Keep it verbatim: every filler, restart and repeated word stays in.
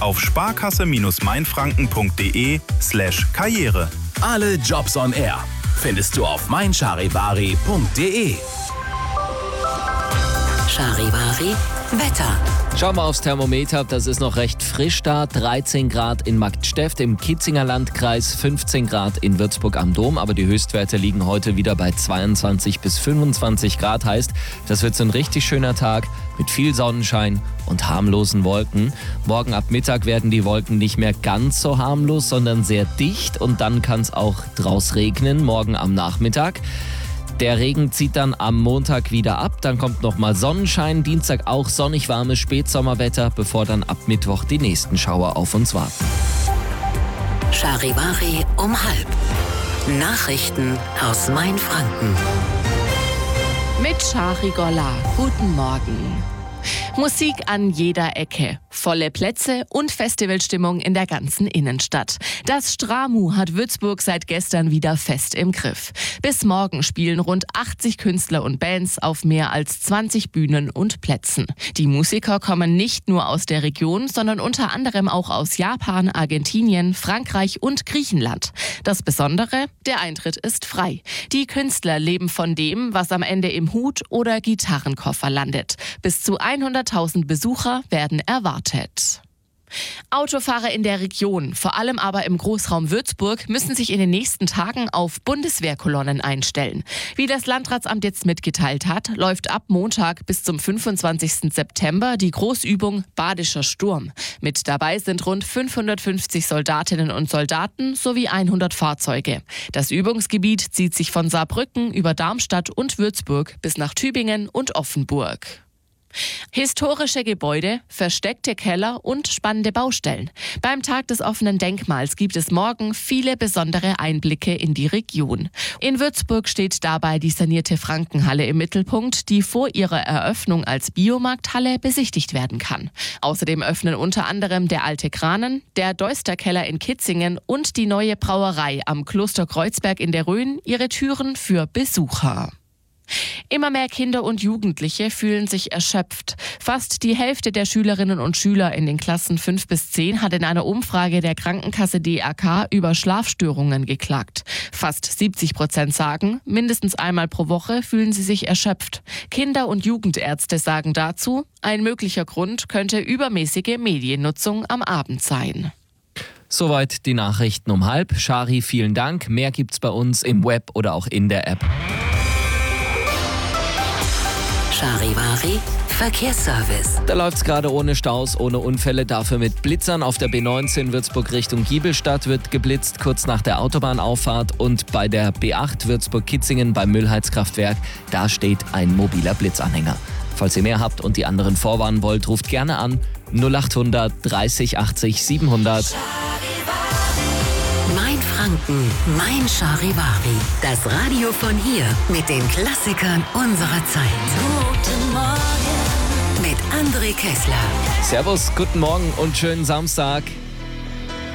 auf sparkasse-mainfranken.de slash karriere. Alle Jobs on Air findest du auf meincharivari punkt de. Charivari Wetter. Schauen wir aufs Thermometer, das ist noch recht frisch da. dreizehn Grad in Marktsteft, im Kitzinger Landkreis, fünfzehn Grad in Würzburg am Dom. Aber die Höchstwerte liegen heute wieder bei zweiundzwanzig bis fünfundzwanzig Grad. Heißt, das wird so ein richtig schöner Tag mit viel Sonnenschein und harmlosen Wolken. Morgen ab Mittag werden die Wolken nicht mehr ganz so harmlos, sondern sehr dicht. Und dann kann es auch draus regnen, morgen am Nachmittag. Der Regen zieht dann am Montag wieder ab, dann kommt nochmal Sonnenschein, Dienstag auch sonnig warmes Spätsommerwetter, bevor dann ab Mittwoch die nächsten Schauer auf uns warten. Charivari um halb. Nachrichten aus Mainfranken. Mit Shari Golla. Guten Morgen. Musik an jeder Ecke, volle Plätze und Festivalstimmung in der ganzen Innenstadt. Das Stramu hat Würzburg seit gestern wieder fest im Griff. Bis morgen spielen rund achtzig Künstler und Bands auf mehr als zwanzig Bühnen und Plätzen. Die Musiker kommen nicht nur aus der Region, sondern unter anderem auch aus Japan, Argentinien, Frankreich und Griechenland. Das Besondere, der Eintritt ist frei. Die Künstler leben von dem, was am Ende im Hut oder Gitarrenkoffer landet. Bis zu hunderttausend Besucher werden erwartet. Autofahrer in der Region, vor allem aber im Großraum Würzburg, müssen sich in den nächsten Tagen auf Bundeswehrkolonnen einstellen. Wie das Landratsamt jetzt mitgeteilt hat, läuft ab Montag bis zum fünfundzwanzigsten September die Großübung Badischer Sturm. Mit dabei sind rund fünfhundertfünfzig Soldatinnen und Soldaten sowie hundert Fahrzeuge. Das Übungsgebiet zieht sich von Saarbrücken über Darmstadt und Würzburg bis nach Tübingen und Offenburg. Historische Gebäude, versteckte Keller und spannende Baustellen. Beim Tag des offenen Denkmals gibt es morgen viele besondere Einblicke in die Region. In Würzburg steht dabei die sanierte Frankenhalle im Mittelpunkt, die vor ihrer Eröffnung als Biomarkthalle besichtigt werden kann. Außerdem öffnen unter anderem der Alte Kranen, der Deusterkeller in Kitzingen und die neue Brauerei am Kloster Kreuzberg in der Rhön ihre Türen für Besucher. Immer mehr Kinder und Jugendliche fühlen sich erschöpft. Fast die Hälfte der Schülerinnen und Schüler in den Klassen fünf bis zehn hat in einer Umfrage der Krankenkasse D R K über Schlafstörungen geklagt. Fast siebzig Prozent sagen, mindestens einmal pro Woche fühlen sie sich erschöpft. Kinder- und Jugendärzte sagen dazu, ein möglicher Grund könnte übermäßige Mediennutzung am Abend sein. Soweit die Nachrichten um halb. Shari, vielen Dank. Mehr gibt's bei uns im Web oder auch in der App. Charivari Verkehrsservice. Da läuft's gerade ohne Staus, ohne Unfälle, dafür mit Blitzern. Auf der B neunzehn Würzburg Richtung Giebelstadt wird geblitzt, kurz nach der Autobahnauffahrt. Und bei der B acht Würzburg-Kitzingen beim Müllheizkraftwerk, da steht ein mobiler Blitzanhänger. Falls ihr mehr habt und die anderen vorwarnen wollt, ruft gerne an null achthundert dreißig achtzig siebenhundert. Mainfranken, mein Charivari. Das Radio von hier mit den Klassikern unserer Zeit. Guten Morgen mit André Kessler. Servus, guten Morgen und schönen Samstag.